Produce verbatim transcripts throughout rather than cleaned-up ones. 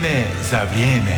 Vrijeme za vrijeme.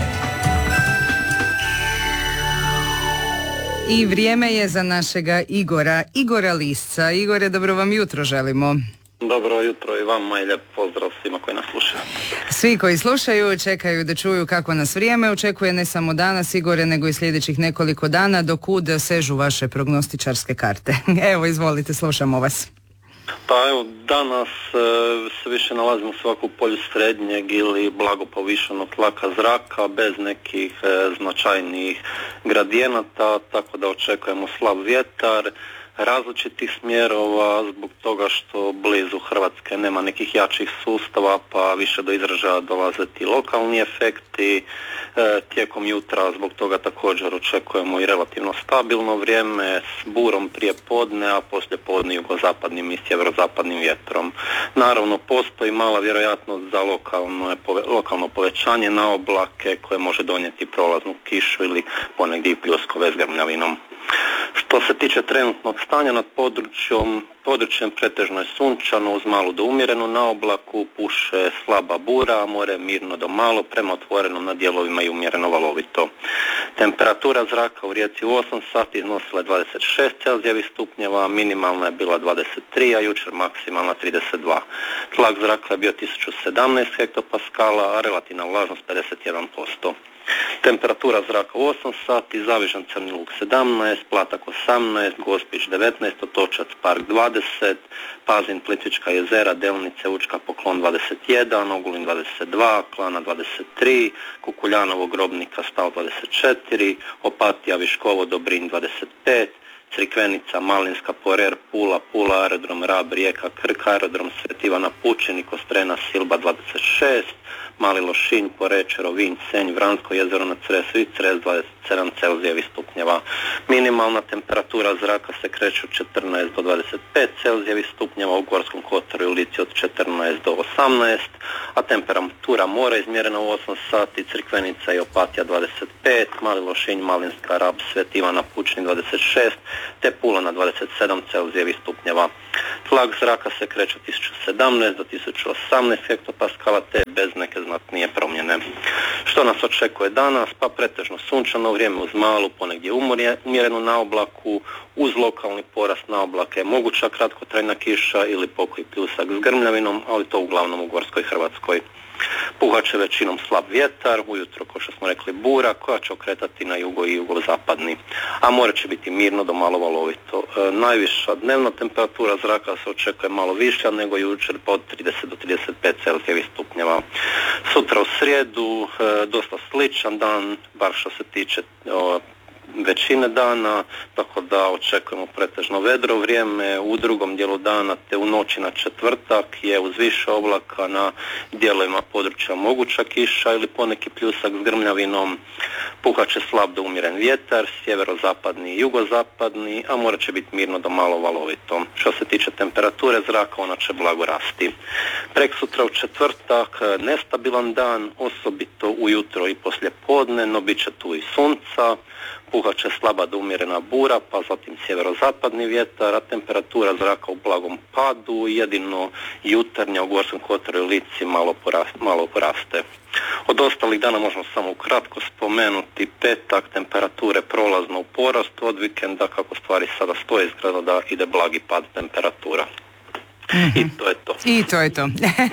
I vrijeme je za našega Igora, Igora Lisca. Igore, dobro vam jutro želimo. Dobro jutro i vama i lijep pozdrav svima koji nas slušaju. Svi koji slušaju čekaju da čuju kako nas vrijeme očekuje ne samo danas, Igore, nego i sljedećih nekoliko dana, do kud sežu vaše prognostičarske karte. Evo, izvolite, slušamo vas. Pa evo, danas e, se više nalazimo svako u polju srednjeg ili blago povišenog tlaka zraka, bez nekih e, značajnijih gradijenata, tako da očekujemo slab vjetar, različitih smjerova zbog toga što blizu Hrvatske nema nekih jačih sustava, pa više do izražaja dolaze ti lokalni efekti. E, tijekom jutra zbog toga također očekujemo i relativno stabilno vrijeme s burom prije podne, a poslije podne jugozapadnim i sjeverozapadnim vjetrom. Naravno, postoji mala vjerojatnost za lokalno, lokalno povećanje na oblake koje može donijeti prolaznu kišu ili ponegdje i pljuskove s grmljavinom. Što se tiče trenutnog stanja nad područjem, područjem pretežno je sunčano uz malu do umjerenu na oblaku, puše slaba bura, more mirno do malo, prema otvorenom na dijelovima i umjereno valovito. Temperatura zraka u Rijeci u osam sati iznosila je dvadeset šest Celzijevih stupnjeva, minimalna je bila dvadeset tri, a jučer maksimalna trideset dva. Tlak zraka je bio tisuću sedamnaest hektopaskala, a relativna vlažnost pedeset jedan posto. Temperatura zraka u osam sati, Zavižan, Crni Lug sedamnaest, Platak osamnaest, Gospić devetnaest, Otočac Park dvadeset, Pazin, Plitvička jezera, Delnice, Učka, Poklon dvadeset jedan, Ogulin dvadeset dva, Klana dvadeset tri, Kukuljanovo, Grobnika, Stav dvadeset četiri, Opatija, Viškovo, Dobrinj dvadeset pet, Crikvenica, Malinska, Porer, Pula, Pula, aerodrom Rab, Rijeka, Krk, aerodrom Svet Ivana Pučini, Kostrena, Silba dvadeset šest, Mali Lošinj, Poreč, Rovinj, Senj, Vransko jezero na Cresu i Cres dvadeset sedam Celzijevih stupnjeva. Minimalna temperatura zraka se kreće od četrnaest do dvadeset pet Celzijevih stupnjeva, u Gorskom kotaru i Lici od četrnaest do osamnaest, a temperatura mora izmjerena u osam sati, Crikvenica i Opatija dvadeset pet, Mali Lošinj, Malinska, Rab, Svet Ivana Pučini dvadeset šest, te Pula na dvadeset sedam Celzijevih stupnjeva. Tlak zraka se kreće od tisuću sedamnaest do tisuću osamnaest hektopaskala, te bez neke znatnije promjene. Što nas očekuje danas? Pa pretežno sunčano vrijeme uz malu, ponegdje umjerenu na oblaku, uz lokalni porast na oblake, moguća kratkotrajna kiša ili pokoji pljusak s grmljavinom, ali to uglavnom u Gorskoj Hrvatskoj. Puhat će većinom slab vjetar, ujutro, kao što smo rekli, bura koja će okretati na jugo i jugozapadni, a more će biti mirno do malo valovito. E, najviša dnevna temperatura zraka se očekuje malo viša nego jučer, pod trideset do trideset pet Celzijevih stupnjeva. Sutra u srijedu e, dosta sličan dan, bar što se tiče o, većine dana, tako da očekujemo pretežno vedro vrijeme. U drugom dijelu dana te u noći na četvrtak je uz više oblaka na dijelovima područja moguća kiša ili poneki pljusak s grmljavinom. Puhat će slab do umjeren vjetar, sjeverozapadni i jugozapadni, a more će biti mirno do malo valovito. Što se tiče temperature zraka, ona će blago rasti. Preksutra u četvrtak nestabilan dan, osobito ujutro i poslije podne, no bit će tu i sunca. Puhat će slaba do umjerena bura, pa zatim sjeverozapadni vjetar, a temperatura zraka u blagom padu, jedino jutarnja u Gorskom kotaru i Lici malo poraste, malo poraste. Od ostalih dana možemo samo ukratko spomenuti petak, temperature prolazno u porastu, od vikenda kako stvari sada stoje izgleda da ide blagi pad temperatura. Mm-hmm. I to je to. I to je to.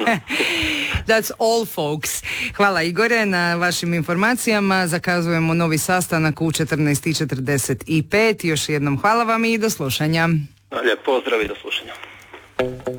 That's all, folks. Hvala, Igore, na vašim informacijama. Zakazujemo novi sastanak u četrnaest i četrdeset pet. Još jednom hvala vam i do slušanja. Lijep pozdrav i do slušanja.